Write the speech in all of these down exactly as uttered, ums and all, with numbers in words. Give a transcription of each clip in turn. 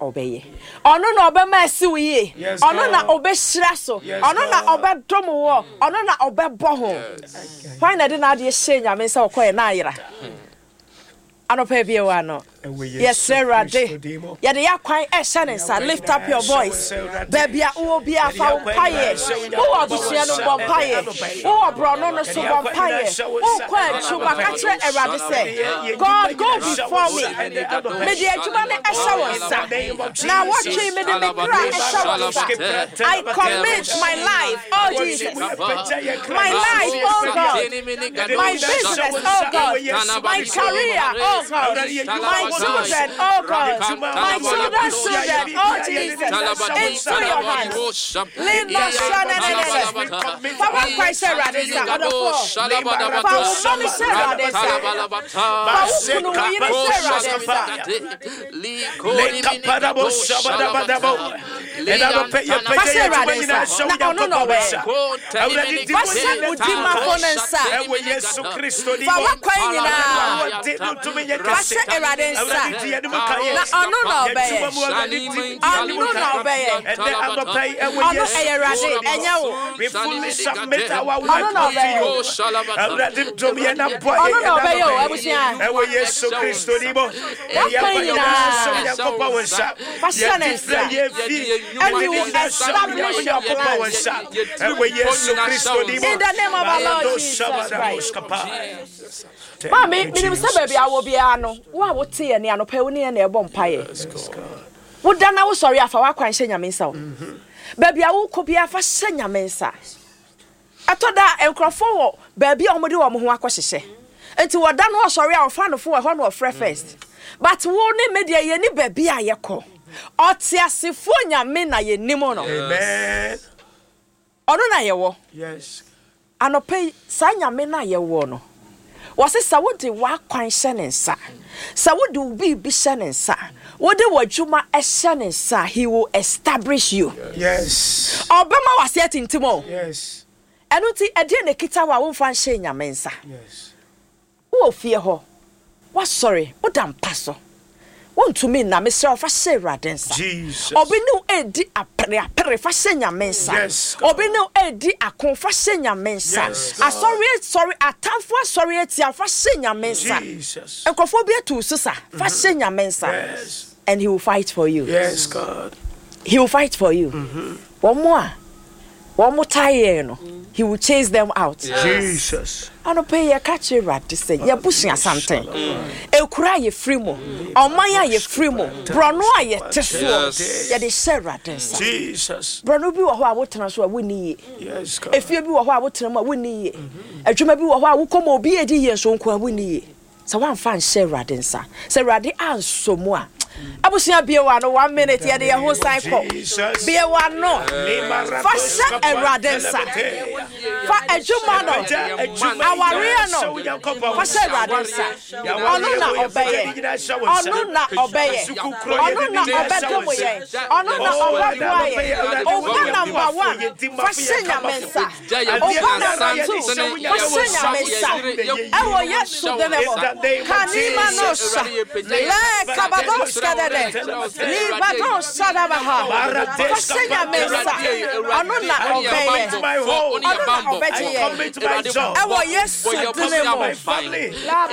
obeye ono na obema esi wiye ono na obehira so ono na obedom wo ono na obebo ho why na de na de hye nyame se okoye na ayira anope bie wa no yes Sarah de ya de yakwan e hye nsa lift up your voice baby a wo bia fa wo paye wo abusia no bo paye wo bro no no so bo paye wo kwa chuma ka kire Erade say God go before me me de adwuma ne ehye wo nsa na what twi me de me kra ehye wo nsa I commit my life oh Jesus my life oh God my business oh God my career oh God my children oh God, my children's children, oh Jesus, into your hands. Lead my son and enemy. For what Christ said, Radisa, on the floor. For what mommy said, Radisa. For what Kunu Yini said, Radisa. Leka parabo shabadabadabo. Eda pe ye pe ye Radisa. Na ono no be. Fasa udima fonensa. Ewe Yesu Kristo di. For what kwai nyina. Fasa Radisa. Na ono na obeye ono na obeye ede agopai ewe Yesu Erade enya wo we fully submit our will to you Erade domie na boy ono na obeye o abusia ewe Yesu Kristo ni bo ya pa yo so ya kopa wonsa ya ye fi and you establish your kopa wonsa ewe Yesu Kristo ni bo in the name of our Lord Jesus Christ. Mami, minim se baby awo bia no. Wo a wo te ye ne anopa wo ne na ebo mpaye. Wo da na wo sori afa wa kwan hye nyame nsa wo. Baby awo ko bia fa hye nyame nsa. Atoda enkrofo wo baby a omode wo mo ho akohyehe. Enti wo da no sori a wo fa no fo ho no ofre first. But wo ne media ye ni baby a ye ko. Otiasefo nyame na ye nimo no. Amen. Ono na ye wo. Yes. Anopa sa nyame na ye wo no. Was it Saudi wa kwan shenensa? Saudi will be be shenensa. What the wajuma a shenensa, he will establish you. Yes. Obama was yet in Timo. Yes. And uti adine kita wa won fan shenya mensa. Yes. Who fear her? What sorry? What damn paso? Want to mean na Mister fa se radensa. Jesus. Obi no edi apre apre fa shenya mensa. Yes. Obi no edi akon fa shenya mensa. Asori sorry atamfo sorry etia fa shenya mensa. Jesus. Enkofo bi etu susa fa shenya mensa. Yes. And he will fight for you. Yes, God. He will fight for you. Mhm. One more. One more time, no. He will chase them out. Yes. Jesus. I don't pay your catch a rat to say, you're pushing something. El cry ye free mo, or Maya ye free mo, Bronoa ye tesso, yet is Sarah. Jesus. Brono be what I would transfer winnie. Yes, if you be what I would tell my winnie. A dream be what I would come or be a dear so winnie. So one fan Sarah densa. Sarah de answer more. Abusia be one one minute ya de ho cycle be one no fa sha Eradensa fa adwuma no aware no fa sha Eradensa ono na obeye ono na obeye ono na obedomo ye ono na obaboye oba number one fa sha Nyamensa oba number two fa sha Nyamensa ewo yesu denebo kanima no sha le kabado Libado Sadabaha, Fasenya Mesa, Anuna Obey, Anuna Obey, Ewa yes, my family,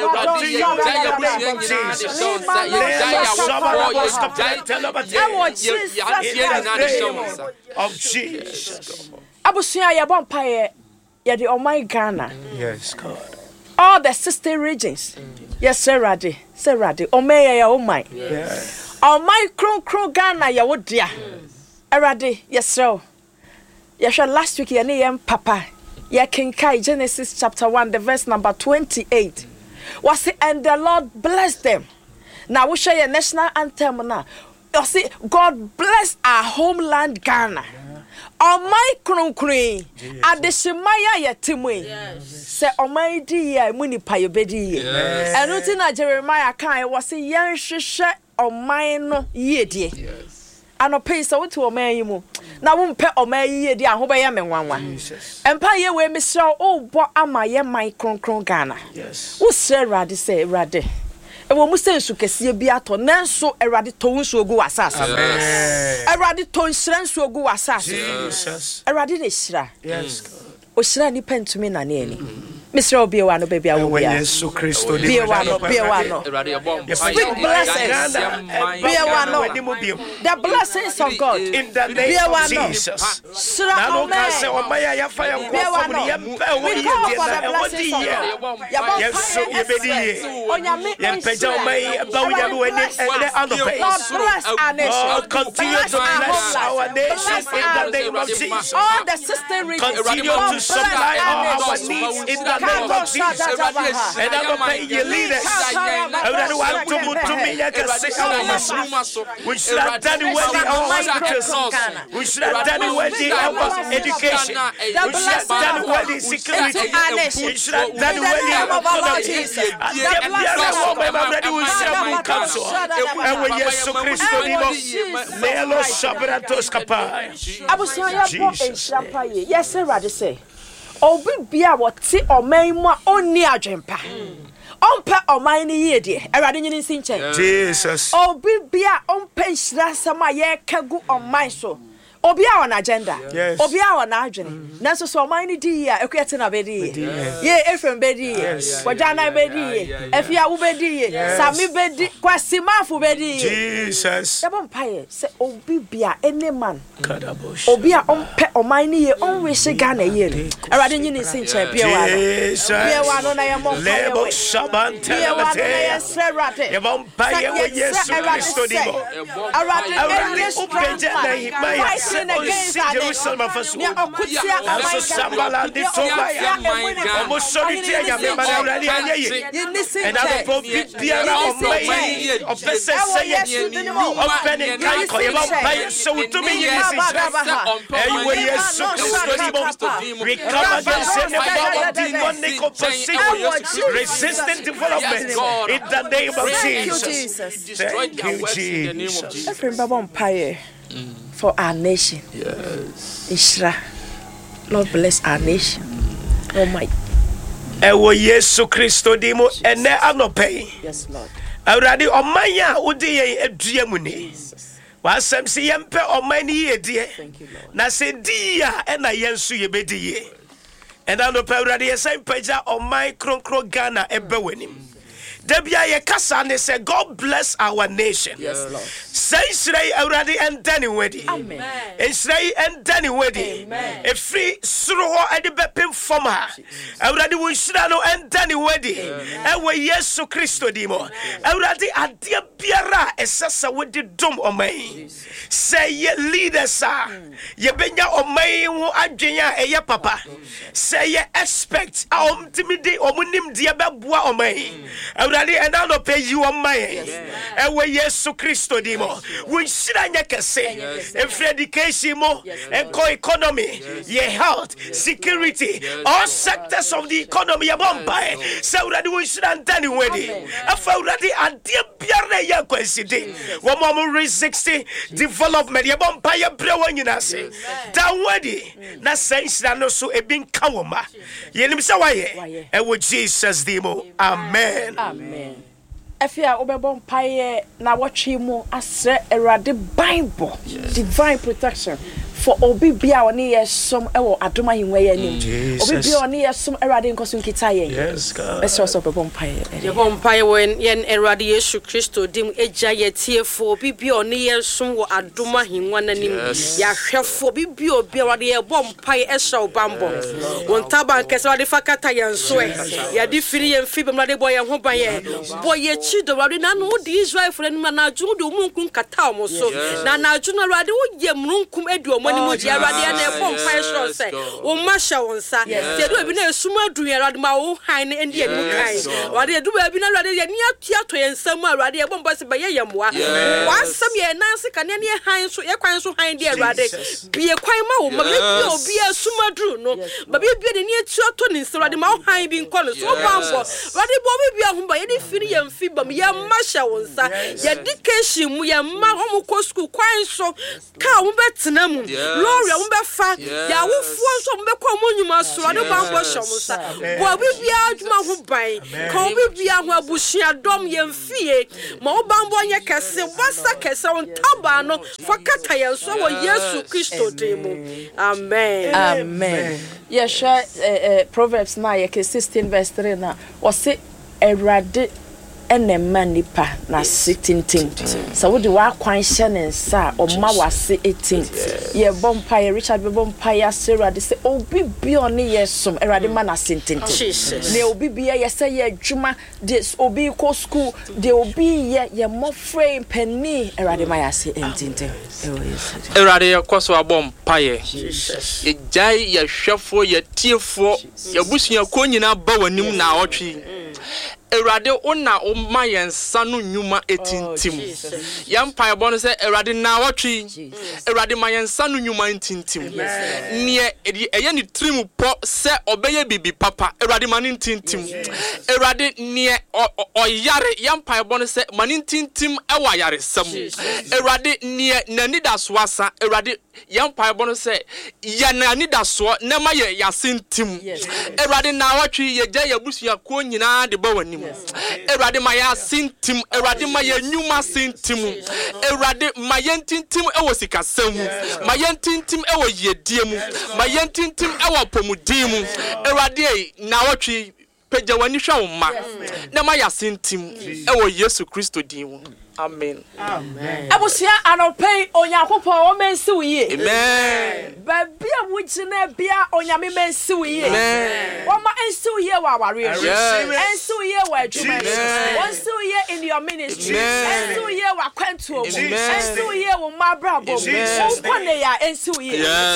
of Jesus. Abusia Yabompaye, Yadi Omai Ghana. Yes, God. All the sister regions. Yes, Sir Radi, Sir Radi, Omaya, oh my. Oh my crow crow Ghana, ya would dear. Eradi, yes, sir. Yes, last week, ya papa. Ya King Kai, Genesis chapter one, the verse number twenty-eight. Was it, and the Lord blessed them. Now we share your national anthem now. You see, God bless our homeland Ghana. Oh my crow crane, at the Shemaya Yatimwe. Say, oh my dear, Muni Payobedi. And Utina Jeremiah Kai was a young shisha. O mine ye dear. Yes. And a pace out to a man you. Now won't pet or may ye dear, who I am in one one. Empire where Mister Oh, what am I, my cron cron Ghana? Yes. Who Sir Raddy say, Raddy? e wo mu sensu kese bi ato nanso Awurade to nsu ogu wasase amen Awurade to nhyira nsu ogu wasase Jesus Awurade ne hyira yes o hyira ni pentumi na ne ani Mister Obiwa no baby awo bia Yesu Kristo di Biwa no Biwa no speak blessings Biwa no the blessings of God in the name of Jesus na no ka se o maya ya fa ya ko fo ni yempa wo ye de na wo di ye Yesu ye bedi ye yempeja o mai ba wo ya no ani ene anope God continue to bless our nation in the name of Jesus all the sister regions continue to supply all our needs in the name of Jesus. And I don't pay your leaders. I want to move to me. I can say our we should have done it with our hospitals. We should have done it with our education. We should have done it with the security. We should have done it with the economy. And the other woman, I'm ready with some council. And when you're so Christian, Nelo Shabratos Kapai. I was saying, yes, sir, I say. Obi bia wote oman mu onni adwempa ompe oman ni ye de Awurade nyini nsinche Jesus obi bia ompe nhira sama ye kagu oman so obi a on agenda obi a on adwene nanso so oman ni di ya ekwete na bedi ye Efrem bedi Wajana bedi Efia wo bedi Sami bedi Kwasimafu bedi Jesus yabon paye se obi bia any man obi a ompe oman ni ye onwish Ghana ye Awurade nyini sinche bia wa no bia wa no na ye mo lebo shabante late yabon paye wo Yesu Kristo dimo Awurade opeja na himaya against Jerusalem first so sambala di tobaya omosoriti ya mema na Awurade ayeye and I go biara o mai of the say of pen kai ko yabon paye so to me yes and we Yesu Kristo dimo we come against any demonic opposition resistant development in the name of Jesus. Thank you, Jesus. Efrem babon paye for our nation. Yes. Ishra. Lord bless our nation. Oh my. Ewo Yesu Kristo dimo ene anope. Yes, Lord. Awurade omanya odi ye adua mu ni. Wasem se yempe omani ye die. Na se dia ena yensu ye bedi ye. And I know Awurade ye say peja omai kronkro Ghana ebe wenim. Debia ye kasa ne say God bless our nation. Yes, Lord. Say Israel Awurade and Danny wedi. Amen. Israel and Danny wedi. Amen. A free suro e de bepem foma. Awurade wo shira no and Danny wedi. E we Yesu Kristo dimo. Awurade ade biara esesa wedi dom omai. Say ye leaders are. Ye benya omai ho adwenya e ye papa. Say ye expect a omtimide omunim de beboa omai. Awurade and I no pay you on my and we Yesu Kristo dimo. We shiranya kese if education mo and co economy ye health security all sectors of the economy abomba so already we should antani wedi afa already adie biara ye kweside wo mo resisting development ye bomba ye brewa nyina se da wedi na sense na no so e bin kawoma ye nim se waye e wo Jesus dimo. Amen. Amen. Efia obebon paye na watchi mu asre Awurade Bible divine protection for obi bia oni yesom ewo adoma hinwe ye nim obi bia oni yesom Awurade nkoso nkita ye yes God let's also obebon paye ye bon paye wen yen Awurade Yesu Kristo dim eja ye tiefo obi bia oni yesom wo adoma hinwa nanim ya hwefo obi bia obi Awurade ye bon paye esha obambo won taban kese Awurade fakata ye nso e ya di firi ye mfi bemrade boy ye ho ban ye boy ye chi do Awurade na no di Israel fo nanim na adwo do munkun kata omo so na na adwo na Awurade wo ye mrunkum edu omo ni mu di Awurade na e bon paye sho se wo masha wonsa te do bi na esuma du Awurade ma wo han ne ndi enu kai Awurade edu ba bi na Awurade ye ni atua to ye nsam Awurade ye bon bose ba ye yemwa wansam ye nanse kane ne han so ye kwan so han di Awurade bie kwan ma wo ma bi obi esuma du no ba bi bi de ni atua to ni nsam Awurade ma wo han bi nko no so bambo Awurade bo bi bi ahomba ye ni firi ye mfi bam ye masha wonsa ye education mu ye ma omo ko school kwan so ka wo betena mu glory mo be fa ya wo fuo so mo be ko mo nyuma so ade bambo hye mo sa bo bibia adwuma ho ban ka bibia ho abusua dom ye mfie ma wo bambo nye kese wasa kese on taba no fa kata ye so wo Yesu Kristo demo amen amen yesha eh, Proverbs na ye ke sixteen verse three na o se Erade enema nipa na sitintin so wo de wa kwan hye ne nsa o ma wase eighteen ye bompa ye Richard be bompa ya Sarah de se obi bi oni yesom Erade ma na sitintin ne obi bi ye se ye adwuma de obi ko school de obi ye ye mofrey penny Erade ma ya se entintin Erade ye kwaso abompa ye ye jai ye hwefo ye tiefo ye busua ko nyina ba wanim na awotwe Erade ona o ma yensa no nyuma etintim yampa ebo no se Erade na watwi Erade ma yensa no nyuma etintim ne eye ni trim po se obeye bibi papa Erade ma ni tintim Erade ne oyare yampa ebo no se ma ni tintim e wa yare sam Erade ne nani da so asa Erade yampa ebo no se ya nani da so ne ma ye yasentim Erade na watwi ye gya ya busua ko nyina de ba wani Erade maya sintim Erade maya nyuma sintim Erade maya tintim ewo sikasam maya tintim ewo yediemu maya tintim ewo pomudemu Erade na watwi peja wani hwa ma na maya sintim ewo Yesu Kristo din amen amen abusia anopai onyakopo o mensi wiye amen babia wugina bia onyame mensi wiye amen wo ma ensi wiye wa ware ensi wiye wa adwuma ensi wiye in your ministry ensi wiye wa kwantuo ensi wiye wo mabrabo wo kone ya ensi wiye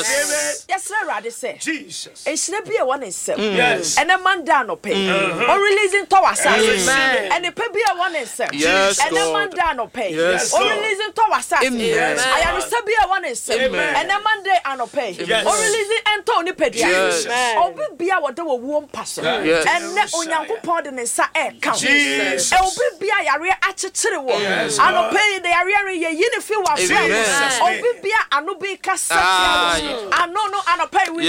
yes yes Erade say Jesus enhire bia wo nsem yes ene manda no pay o releasing to wasa ene pe bia wo nsem ene manda no pay yes, o releasing to wasa I am sabia one is and a Monday ano pay o releasing ento ni pedia o bibia wo de wo wom paso and onyankopon de ne sa e count e o bibia yare akyekere wo ano pay de yare ye yini fi wa so o bibia ano be kasa ano no ano pay we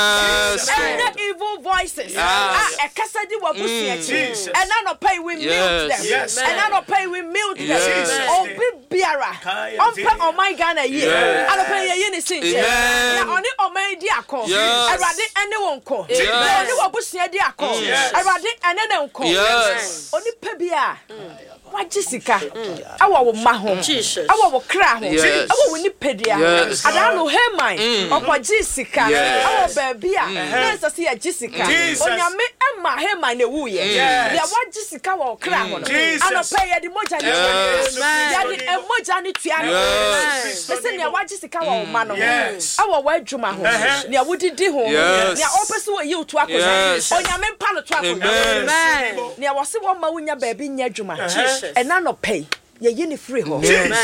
and evil voices ah e kasa di wa busi echi and ano pay we mute them and ano pay we mute them o bibiara ompe o my Ghana ye ano pay ye ni sinje na oni o my di akon Erade ene wonko na oni wo busi di akon Erade ene ne wonko oni pe bia wajisika awa wo ma ho awa wo kra ho awa wo ni pedia ada no heman opojisika awa baabia na so se ajisika onyame ema heman na wuye dia wajisika wo kra ho no ana pay ye di moja ni ya di emoja ni tua no se ne wajisika wo ma no awa wo adwuma ho ne wodidi ho ne opese wo yi utu akoza onyame mpa no to akoza ne wo se wo ma wunya baabi nya adwuma and none of pay. Ye yini free ho.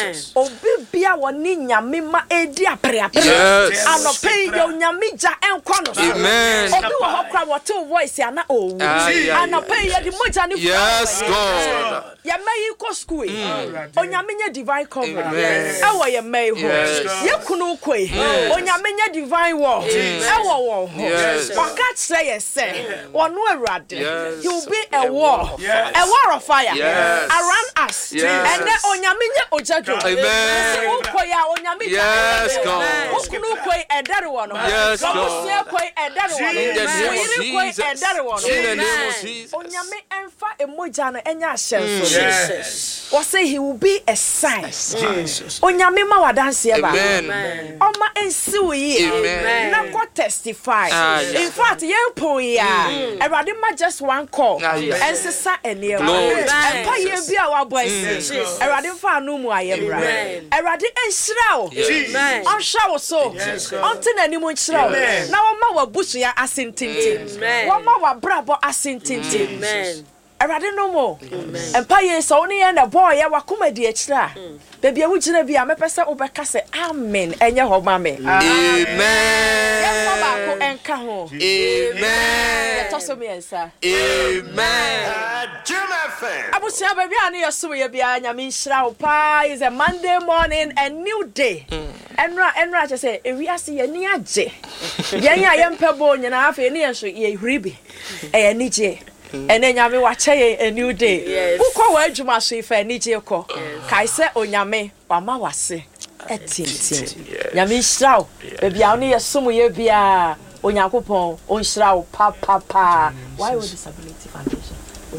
Obi bia woni nyame ma edi apre apre. Ano pay ye nyame ja enkwa no. Obi wo ho kra what voice ana o. Ano pay ye di moja ni. Yes God. Ye may ko school. Onyame nya divine coverage. Ewo ye may ho. Ye kunu koi. Onyame nya divine war. Ewo wo ho. Waka kire ye say wonu Erade. He will be a war. A war of fire around us. And then onyame nye ojajo amen koya onyame yes God okunu koi edare wono yes God osia koi edare wono yiri koi edare wono in the name of Jesus onyame emfa emoja no enya ahyenso Jesus we say he will be a sign Jesus onyame ma wadanse eba amen oma ensi wi na go testify in fact ye po ya Erade ma just one call ensesa ene empa ye bia wa boys Erade fa no mu ayemra Erade enhyira o amen onsha wo so onte na nimu nhyira o na wo ma wa busu ya asentintin wo ma wa brabo asentintin amen Erade no mo. Empa ye so ne ye na boy ya wakoma di akira. Baby awu gina bi a mepese obeka se amen enye ho ma me. Amen. Yes baba ko enka ho. Amen. Ya toso me ensa. Amen. Abusia baby anu ye so ye bia nyame nhira wo pa is a Monday morning, a new day. Enra enra che say ewiase ye ni age. Yen ya ye mpebo nyina afa ni ye so ye hribi. E ni je. Ene nyame wache a new day. Ukọ wa adwuma so ifa ni je ko. Kai se onyame wama wase. Etintin. Nyame nhira baby anu ye so mu ye bia onyankopon onhira wo pa pa pa. Why would disability foundation?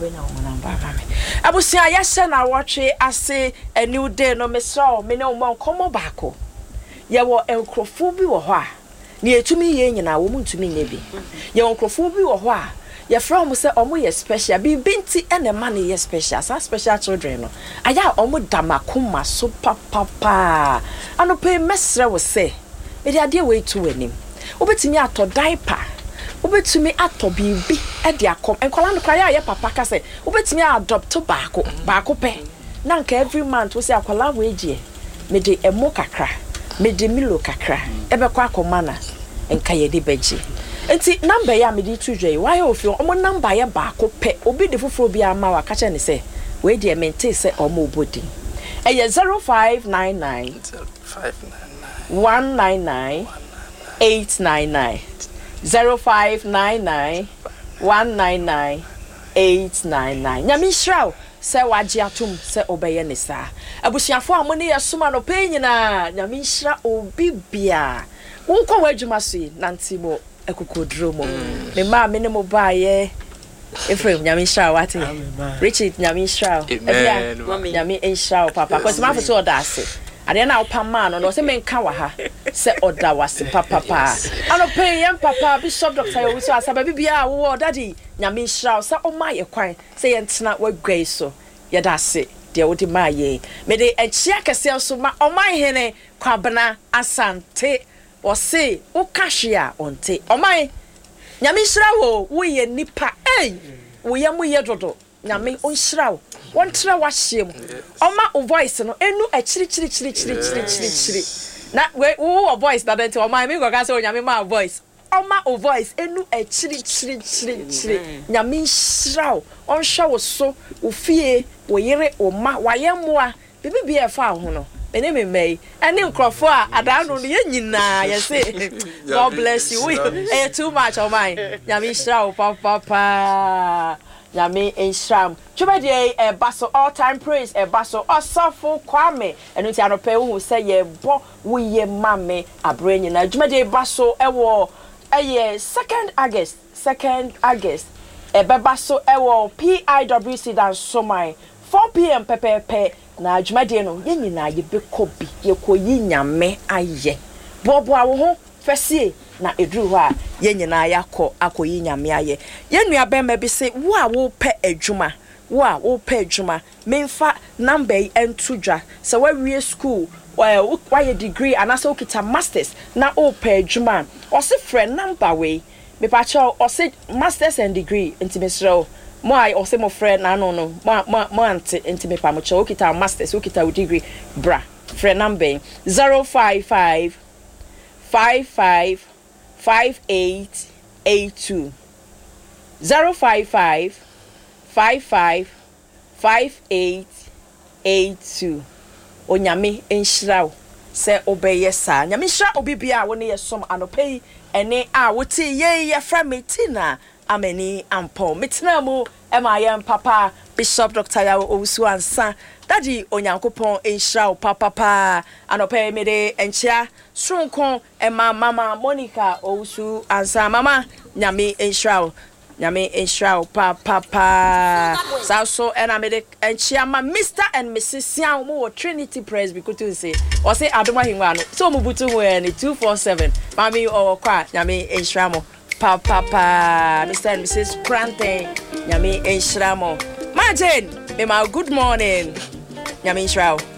Abusia yeshe na watwe ase a new day no mesra me ne mo nkomo baako ye wo enkrofo bi wo ho a ne etumi ye nyina wo muntumi nya bi ye enkrofo bi wo ho a ye from say omo ye special bi binti ene ma ne ye special sa special children no aya omo damakoma so papa pa ano pe mesra wo say me dia de we tu anim obetimi ato diaper obetumi ato bibi e de akom enkola no kwaya ye papa ka say obetumi adopt baako baako pe na nka every month we say akola we gie me de emo kakra me de milo kakra e be kwa akoma na enka ye de beji enti number ya me de tudwe why ofi omo number ya baako pe obi de foforo bi ama wa ka che ne say we de mente say omo obodi e ye zero five nine nine one nine nine eight nine nine zero five nine nine one nine nine eight nine nine. Nyami shraw se waji atum se obeye ne sa. Abusiafo amone yesoma no pe nyina nyami shra obi bia. Wonko wadwuma so yi nantimo ekokodro mo. Me ma me ne mo baaye Ephraim nyami shra wate. Richard nyami shra. Ebia nyami enshra papa. Cause ma for so odase. Ade na opama no no se menka wa ha se oda wase papa pa ano pe yem papa Bishop Doctor Yowiso asaba bibia wo daddy nyame nhira se o ma ye kwan se ye ntena wagwai so ye da se de wo di ma ye me de echia kese so ma o man hene kwabena asante o se o kahia onte o man nyame nhira wo wo ye nipa eh wo ye mo ye dodo nyame o nhira won tra wa hiem oma o voice no enu a chiri chiri chiri chiri chiri chiri chiri na we wo voice that ente oma me go ka say nyame ma voice oma o voice enu a chiri chiri chiri chiri nyame hraw on hwa wo so wo fie wo yere o ma wa yemoa bibi bi e fa ho no ene me mei ene nkrofo a ada no ye nyina ye say God bless you we eh too much o my nyame hraw papa pa Yami Enshram. Chubadi e baso all time praise e baso osofo kwame. Enu ti anope hu say ye bo we ye mame abrenyi na. Chubadi baso e wo e second August, second August. E be baso e wo P I W C dan somai four p m pepepe na chubadi no ye nyina ye be kobi ye koyi nyame aye. Bobo awo ho fesie na edru ho a ye nyina yakọ akoyi nyame aye ye nua be ma bi se wo a wo pe adwuma wo a wo pe adwuma memfa number entudwa se wa wie school wa wa ye degree anase okita masters na o pe adwuma o se friend number we me pa cho o se masters and degree intimesro mo ai o se mo friend na no no mo mo ante intime pa mo cho okita masters okita degree bra friend number zero five five five five five eight eight two zero five five five five five eight eight two onyame enhiraw se obeye sa nyame hira obibia wo ne yesom anopei ene a wote ye ye fra metina amani ampo metina mu ema ye papa Bishop Doctor Yowiso ansa daddy onyankopon enhiraw papa pa anopei mede enchia Srunkon ema mama Monica Owusu ansa mama nyame enhiraw nyame enhiraw pa pa pa sa so ena mede enchia ma Mister and Missus Sian mo Trinity Praise bi kutu say o say adoma hinwa no so mo butu ho e two four seven mami o kwa nyame enhiraw mo pa pa pa Mister and Missus Prante nyame enhiraw mo Martin me ma good morning nyame enhiraw